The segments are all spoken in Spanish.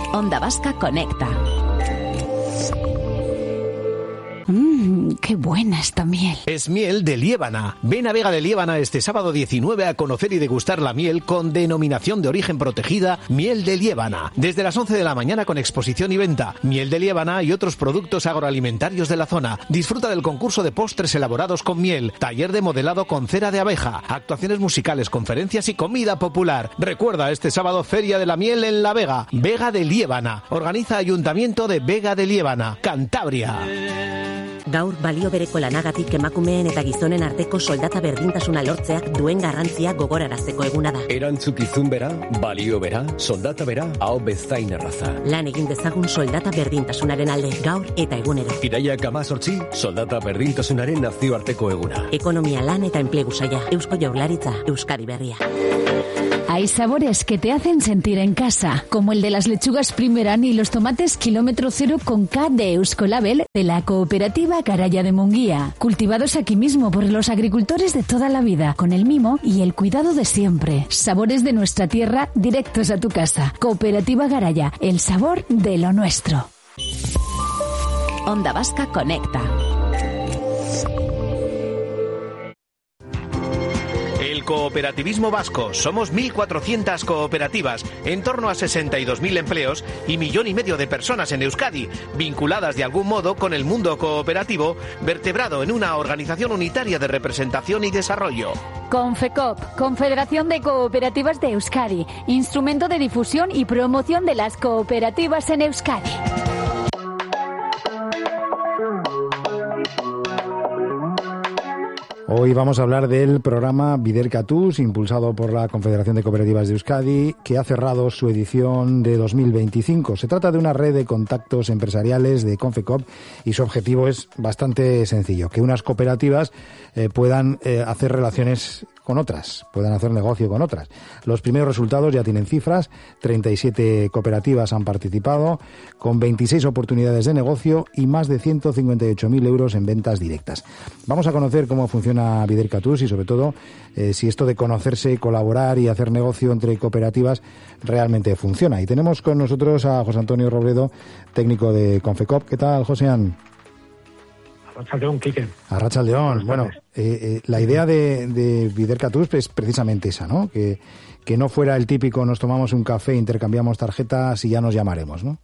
Onda Vasca Conecta. ¡Qué buena esta miel! Es miel de Liébana. Ven a Vega de Liébana este sábado 19 a conocer y degustar la miel con denominación de origen protegida Miel de Liébana. Desde las 11 de la mañana con exposición y venta. Miel de Liébana y otros productos agroalimentarios de la zona. Disfruta del concurso de postres elaborados con miel, taller de modelado con cera de abeja, actuaciones musicales, conferencias y comida popular. Recuerda este sábado Feria de la Miel en La Vega. Vega de Liébana. Organiza Ayuntamiento de Vega de Liébana, Cantabria. Gaur balio bereko lanagatik emakumeen eta gizonen arteko soldata berdintasuna lortzeak duen garrantzia gogorarazteko eguna da. Erantzukizun bera, balio bera, soldata bera, hau bezain erraza. Lan egin dezagun soldata berdintasunaren alde, gaur eta egunero. Iraiak 18, soldata berdintasunaren nazioarteko eguna. Ekonomia, lan eta enplegu saila, Eusko Jaurlaritza, Euskadi Berria. Hay sabores que te hacen sentir en casa, como el de las lechugas Primeran y los tomates kilómetro cero con K de Euskolabel de la cooperativa Garaya de Munguía, cultivados aquí mismo por los agricultores de toda la vida, con el mimo y el cuidado de siempre. Sabores de nuestra tierra directos a tu casa. Cooperativa Garaya, el sabor de lo nuestro. Onda Vasca Conecta. Cooperativismo vasco. Somos 1.400 cooperativas, en torno a 62.000 empleos y 1,5 millones de personas en Euskadi, vinculadas de algún modo con el mundo cooperativo, vertebrado en una organización unitaria de representación y desarrollo. Confecop, Confederación de Cooperativas de Euskadi, instrumento de difusión y promoción de las cooperativas en Euskadi. Hoy vamos a hablar del programa Biderkatuz, impulsado por la Confederación de Cooperativas de Euskadi, que ha cerrado su edición de 2025. Se trata de una red de contactos empresariales de Confecop y su objetivo es bastante sencillo, que unas cooperativas puedan hacer relaciones con otras, puedan hacer negocio con otras. Los primeros resultados ya tienen cifras, 37 cooperativas han participado, con 26 oportunidades de negocio y más de 158.000 euros en ventas directas. Vamos a conocer cómo funciona Biderkatuz y sobre todo si esto de conocerse, colaborar y hacer negocio entre cooperativas realmente funciona. Y tenemos con nosotros a José Antonio Robledo, técnico de Confecop. ¿Qué tal, Joséan? Arratsaldeon, Quique. Arratsaldeon. Bueno, la idea de Biderkatuz es precisamente esa, ¿no? Que no fuera el típico nos tomamos un café, intercambiamos tarjetas y ya nos llamaremos, ¿no?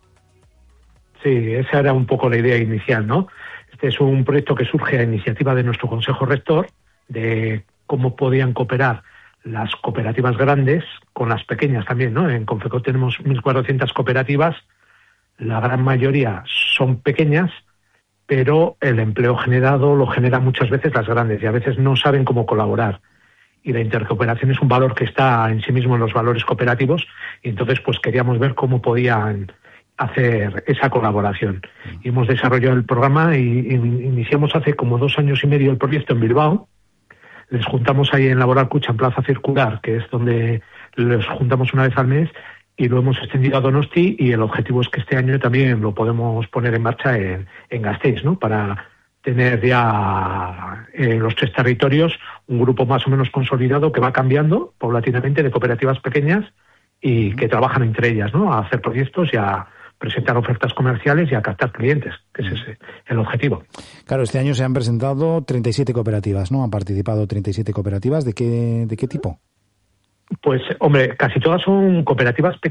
Sí, esa era un poco la idea inicial, ¿no? Este es un proyecto que surge a iniciativa de nuestro Consejo Rector, de cómo podían cooperar las cooperativas grandes con las pequeñas también, ¿no? En Confecop tenemos 1.400 cooperativas, la gran mayoría son pequeñas, pero el empleo generado lo generan muchas veces las grandes y a veces no saben cómo colaborar. Y la intercooperación es un valor que está en sí mismo en los valores cooperativos y entonces pues queríamos ver cómo podían hacer esa colaboración. Y hemos desarrollado el programa y iniciamos hace como 2 años y medio el proyecto en Bilbao. Les juntamos ahí en Laboral Kutxa, en Plaza Circular, que es donde los juntamos una vez al mes, y lo hemos extendido a Donosti y el objetivo es que este año también lo podemos poner en marcha en Gasteiz, ¿no? Para tener ya en los 3 territorios un grupo más o menos consolidado que va cambiando paulatinamente de cooperativas pequeñas y que trabajan entre ellas, ¿no? A hacer proyectos y a presentar ofertas comerciales y a captar clientes, que ese es el objetivo. Claro, este año se han presentado 37 cooperativas, ¿no? Han participado 37 cooperativas. ¿De qué tipo? Pues, hombre, casi todas son cooperativas pequeñas